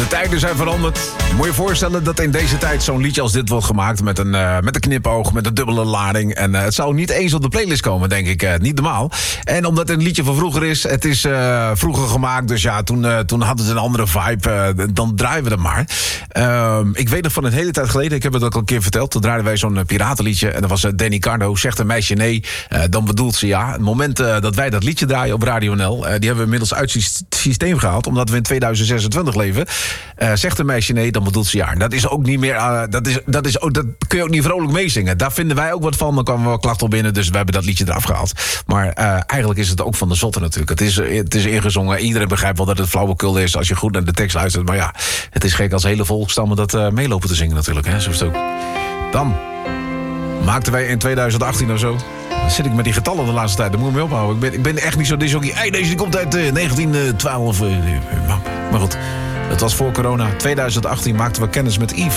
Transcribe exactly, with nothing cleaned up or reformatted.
De tijden zijn veranderd. Moet je je voorstellen dat in deze tijd zo'n liedje als dit wordt gemaakt... met een, uh, met een knipoog, met een dubbele lading. En uh, het zou niet eens op de playlist komen, denk ik. Uh, niet normaal. En omdat het een liedje van vroeger is... het is uh, vroeger gemaakt, dus ja, toen, uh, toen hadden ze een andere vibe. Uh, dan draaien we het maar. Uh, ik weet nog van een hele tijd geleden... ik heb het ook al een keer verteld... toen draaiden wij zo'n uh, piratenliedje... en dat was uh, Danny Cardo, zegt een meisje nee... Uh, dan bedoelt ze ja. Het moment uh, dat wij dat liedje draaien op Radio N L... Uh, die hebben we inmiddels uit het systeem gehaald... omdat we in tweeduizend zesentwintig leven... Uh, zegt een meisje nee, dan bedoelt ze ja. En dat is ook niet meer... Uh, dat, is, dat, is ook, dat kun je ook niet vrolijk meezingen. Daar vinden wij ook wat van. Dan kwamen we wel klachten op binnen, dus we hebben dat liedje eraf gehaald. Maar uh, eigenlijk is het ook van de zotte natuurlijk. Het is, het is ingezongen. Iedereen begrijpt wel dat het flauwekul is... als je goed naar de tekst luistert. Maar ja, het is gek als hele volkstammen dat uh, meelopen te zingen natuurlijk. Hè? Zo is het ook. Dan maakten wij in tweeduizend achttien of zo... Dan zit ik met die getallen de laatste tijd. Daar moet ik mee ophouden. Ik ben, ik ben echt niet zo disjockey. Hey, deze komt uit uh, negentien twaalf. Uh, maar goed, het was voor corona. tweeduizend achttien maakten we kennis met Yves.